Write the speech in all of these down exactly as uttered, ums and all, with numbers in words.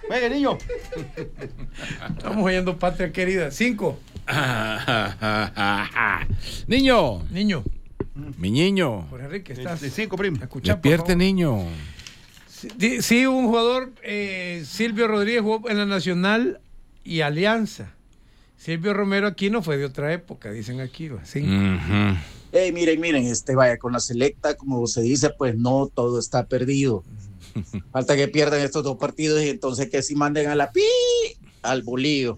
Venga, niño. Estamos oyendo Patria Querida. Cinco. Niño. Niño. Mi niño. Jorge Enrique, estás. De cinco, primo. Escucha, Despierte, niño. Sí, sí, un jugador, eh, Silvio Rodríguez, jugó en la Nacional y Alianza. Silvio Romero Aquino fue de otra época, dicen aquí. Sí. Uh-huh. Hey, miren, miren, este, vaya, con la selecta, como se dice, pues no todo está perdido. Falta que pierdan estos dos partidos y entonces que si manden a la pi al bolillo.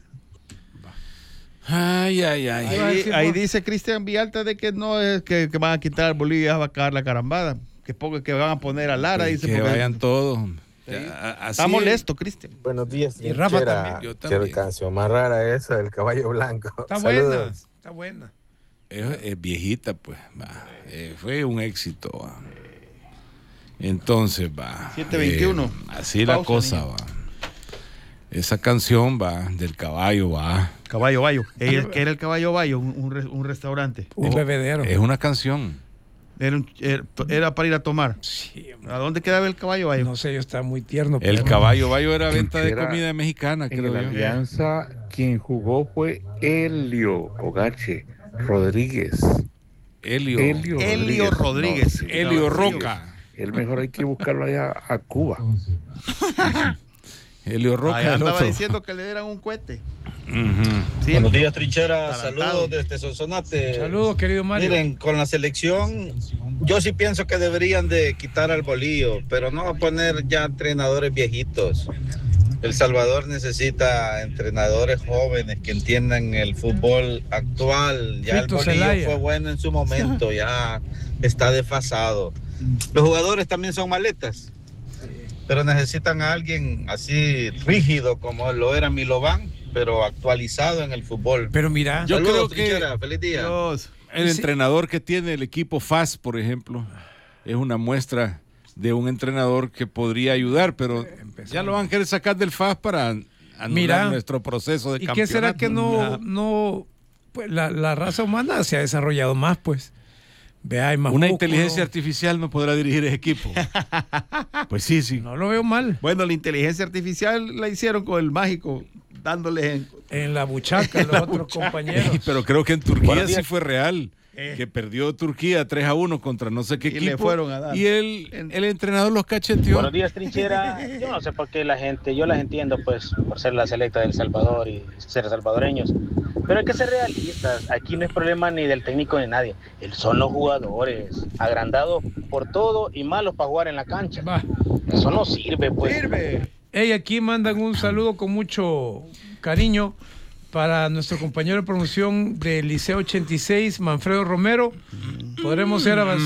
Ay, ay, ay. Ahí, ahí dice Cristian Villalta de que no es que, que van a quitar Bolivia, va a caer la carambada. Que poco que van a poner a Lara. Pues dice, que porque vayan todos. Sí. Así Está molesto, Cristian. Buenos días. Y Rafa también. Yo también. Qué canción más rara esa del caballo blanco. Está Saludos. buena, está buena. Es, es viejita, pues. Va. Eh, fue un éxito. Va. Entonces, va. siete veintiuno. Eh, así la Pausa, cosa, niño. va. Esa canción, va, del caballo, va. Caballo Bayo. Ella, que era el Caballo Bayo, un, un, re- un restaurante. Un bebedero. Es una canción. Era, un- era, era para ir a tomar. Sí, hombre. ¿A dónde quedaba el Caballo Bayo? No sé, yo estaba muy tierno. El pero- caballo bayo era venta de Era comida mexicana, En creo la yo. Alianza, quien jugó fue Helio Ogache Rodríguez. Helio. Helio, Helio Rodríguez. No, sí, Helio no, Roca. El mejor hay que buscarlo allá a Cuba. Helio Roca. Ahí el andaba otro. diciendo que le dieran un cohete. Ujú. Sí, Buenos días, Trinchera. Adelantado. Saludos desde Sonsonate. Saludos, querido Mario. Miren, con la selección, yo sí pienso que deberían de quitar al Bolillo, pero no poner ya entrenadores viejitos. El Salvador necesita entrenadores jóvenes que entiendan el fútbol actual. Ya Fito el Bolillo Zelaya. fue bueno en su momento, ya está desfasado. Los jugadores también son maletas, pero necesitan a alguien así rígido como lo era Milovan, pero actualizado en el fútbol. Pero mira, Yo Saludos, creo que- Trinchera. Feliz día. Dios. El Sí. entrenador que tiene el equipo F A S, por ejemplo, es una muestra de un entrenador que podría ayudar, pero ya lo van a querer sacar del F A S para anular Mira, nuestro proceso de ¿y campeonato. qué será que no, no pues la, la raza humana se ha desarrollado más, pues? Vea, hay más Una músculo. inteligencia artificial no podrá dirigir ese equipo. Pues sí, sí. No lo veo mal. Bueno, la inteligencia artificial la hicieron con el mágico, dándole en- En la buchaca, los otros compañeros. Pero creo que en Turquía Buenos sí días. fue real. Eh. Que perdió Turquía tres a uno contra no sé qué Y equipo. le fueron a dar. Y el, el entrenador los cacheteó. Buenos días, Trinchera. Yo no sé por qué la gente, yo las entiendo pues por ser la selecta del Salvador y ser salvadoreños, pero hay que ser realistas. Aquí no es problema ni del técnico ni nadie, El- son los jugadores, agrandados por todo y malos para jugar en la cancha. Va. Eso no sirve pues. ¡Sirve! Hey, aquí mandan un saludo con mucho cariño para nuestro compañero de promoción del Liceo ochenta y seis, Manfredo Romero. Podremos ser avanzados.